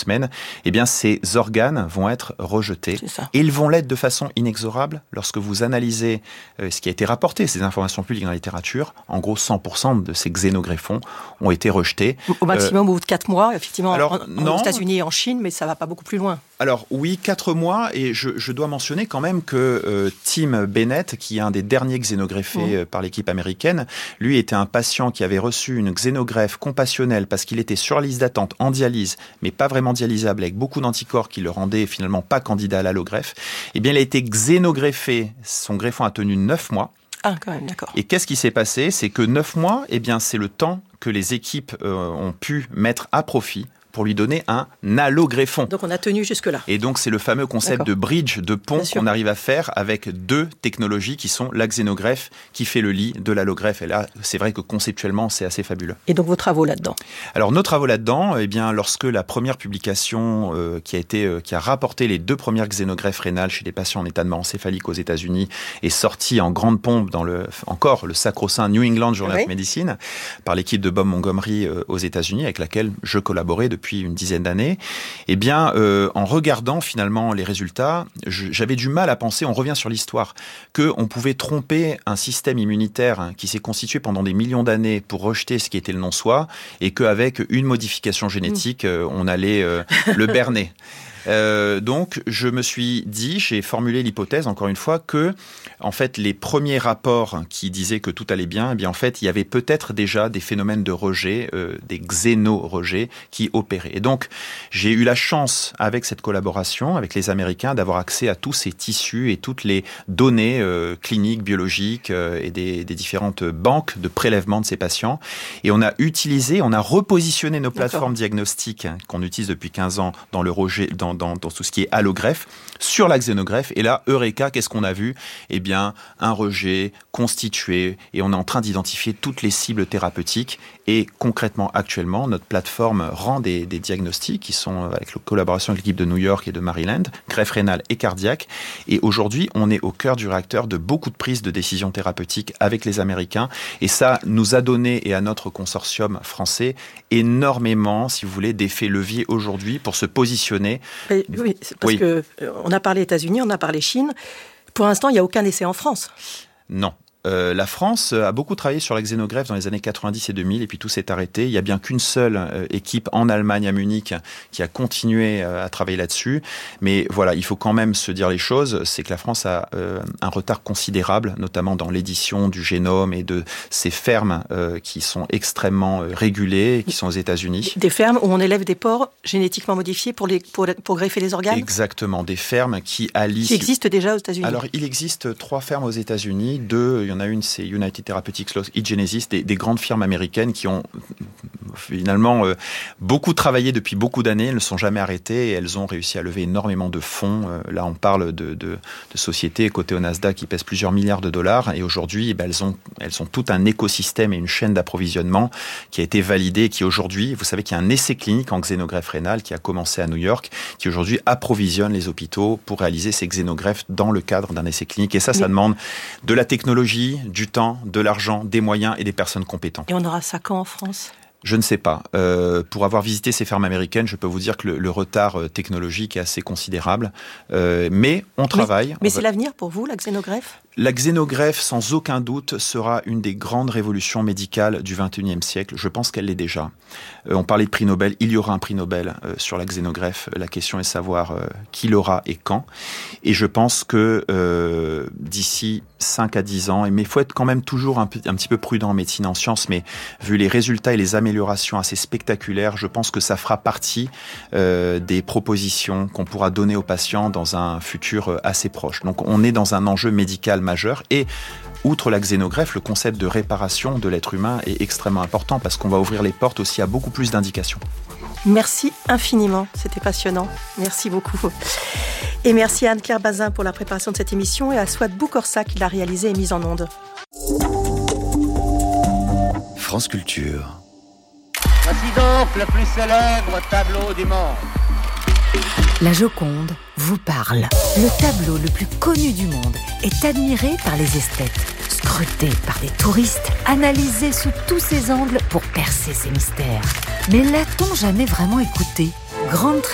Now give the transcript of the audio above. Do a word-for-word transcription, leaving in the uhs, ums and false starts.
semaines, eh bien, ces organes vont être rejetés. Et ils vont l'être de façon inexorable lorsque vous analysez euh, ce qui a été rapporté, ces informations publiques dans la littérature. En gros, cent pour cent de ces xénogreffons ont été rejetés. Au maximum, euh, au bout de quatre mois, effectivement, alors, en, non, aux États-Unis et en Chine, mais ça ne va pas beaucoup plus loin. Alors oui, quatre mois, et je, je dois mentionner quand même que euh, Tim Bennett, qui est un des derniers xénogreffés mmh. par l'équipe américaine, lui était un patient qui avait reçu une xénogreffe compassionnelle parce qu'il était sur la liste d'attente en dialyse, mais pas vraiment dialysable, avec beaucoup d'anticorps qui le rendaient finalement pas candidat à l'allogreffe. Eh bien, il a été xénogreffé, son greffon a tenu neuf mois. Ah, quand même, d'accord. Et qu'est-ce qui s'est passé ? C'est que neuf mois, eh bien, c'est le temps que les équipes euh, ont pu mettre à profit pour lui donner un allogreffon. Donc on a tenu jusque-là. Et donc c'est le fameux concept D'accord. de bridge, de pont qu'on arrive à faire avec deux technologies qui sont la xénogreffe qui fait le lit de l'allogreffe. Et là, c'est vrai que conceptuellement, c'est assez fabuleux. Et donc vos travaux là-dedans ? Alors nos travaux là-dedans, eh bien, lorsque la première publication euh, qui a été, euh, qui a rapporté les deux premières xénogreffes rénales chez les patients en état de mort encéphalique aux États-Unis est sortie en grande pompe dans le, encore le sacro-saint New England Journal oui. of Medicine par l'équipe de Bob Montgomery euh, aux États-Unis avec laquelle je collaborais depuis depuis une dizaine d'années, eh bien, euh, en regardant finalement les résultats, je, j'avais du mal à penser, on revient sur l'histoire, qu'on pouvait tromper un système immunitaire hein, qui s'est constitué pendant des millions d'années pour rejeter ce qui était le non-soi, et qu'avec une modification génétique, euh, on allait euh, le berner. Euh, donc, je me suis dit, j'ai formulé l'hypothèse, encore une fois, que, en fait, les premiers rapports qui disaient que tout allait bien, eh bien, en fait, il y avait peut-être déjà des phénomènes de rejet, euh, des xéno-rejets qui opéraient. Et donc, j'ai eu la chance, avec cette collaboration, avec les Américains, d'avoir accès à tous ces tissus et toutes les données euh, cliniques, biologiques euh, et des, des différentes banques de prélèvement de ces patients. Et on a utilisé, on a repositionné nos plateformes D'accord. diagnostiques hein, qu'on utilise depuis quinze ans dans le rejet, dans Dans, dans tout ce qui est allogreffe, sur la xénogreffe. Et là, Eureka, qu'est-ce qu'on a vu ? Eh bien, un rejet constitué, et on est en train d'identifier toutes les cibles thérapeutiques. Et concrètement, actuellement, notre plateforme rend des, des diagnostics qui sont avec la collaboration avec l'équipe de New York et de Maryland, greffe rénale et cardiaque. Et aujourd'hui, on est au cœur du réacteur de beaucoup de prises de décisions thérapeutiques avec les Américains. Et ça nous a donné, et à notre consortium français, énormément, si vous voulez, d'effets leviers aujourd'hui pour se positionner. Mais, oui, parce oui. que euh, on a parlé États-Unis, on a parlé Chine. Pour l'instant, il n'y a aucun essai en France. Non. Euh, la France a beaucoup travaillé sur la xénogreffe dans les années quatre-vingt-dix et deux mille, et puis tout s'est arrêté. Il n'y a bien qu'une seule euh, équipe en Allemagne, à Munich, qui a continué euh, à travailler là-dessus. Mais voilà, il faut quand même se dire les choses. C'est que la France a euh, un retard considérable, notamment dans l'édition du génome et de ces fermes euh, qui sont extrêmement euh, régulées, qui sont aux États-Unis. Des fermes où on élève des porcs génétiquement modifiés pour, les, pour, pour greffer les organes ? Exactement, des fermes qui allient... Qui existent déjà aux États-Unis ? Alors, il existe trois fermes aux États-Unis, deux... Il y en a une, c'est United Therapeutics eGenesis, des, des grandes firmes américaines qui ont finalement euh, beaucoup travaillé depuis beaucoup d'années. Elles ne sont jamais arrêtées et elles ont réussi à lever énormément de fonds. Euh, là, on parle de, de, de sociétés cotées au Nasdaq qui pèsent plusieurs milliards de dollars. Et aujourd'hui, eh ben, elles ont, elles ont tout un écosystème et une chaîne d'approvisionnement qui a été validée et qui aujourd'hui, vous savez qu'il y a un essai clinique en xénogreffe rénale qui a commencé à New York, qui aujourd'hui approvisionne les hôpitaux pour réaliser ces xénogreffes dans le cadre d'un essai clinique. Et ça, ça Mais... demande de la technologie, du temps, de l'argent, des moyens et des personnes compétentes. Et on aura ça quand en France ? Je ne sais pas. Euh, pour avoir visité ces fermes américaines, je peux vous dire que le, le retard technologique est assez considérable. Euh, mais on travaille. Mais, mais on c'est va... l'avenir pour vous, la xénogreffe ? La xénogreffe, sans aucun doute, sera une des grandes révolutions médicales du vingt et unième siècle. Je pense qu'elle l'est déjà. Euh, on parlait de prix Nobel. Il y aura un prix Nobel euh, sur la xénogreffe. La question est de savoir euh, qui l'aura et quand. Et je pense que euh, d'ici cinq à dix ans, mais il faut être quand même toujours un, un petit peu prudent en médecine, en sciences, mais vu les résultats et les améliorations assez spectaculaires, je pense que ça fera partie euh, des propositions qu'on pourra donner aux patients dans un futur euh, assez proche. Donc on est dans un enjeu médical majeur et outre la xénogreffe, le concept de réparation de l'être humain est extrêmement important parce qu'on va ouvrir les portes aussi à beaucoup plus d'indications. Merci infiniment, c'était passionnant. Merci beaucoup. Et merci à Anne-Claire Bazin pour la préparation de cette émission et à Swat Boukorsa qui l'a réalisée et mise en onde. France Culture. Voici donc le plus célèbre tableau du monde. La Joconde vous parle. Le tableau le plus connu du monde est admiré par les esthètes, scruté par des touristes, analysé sous tous ses angles pour percer ses mystères. Mais l'a-t-on jamais vraiment écouté ? Grande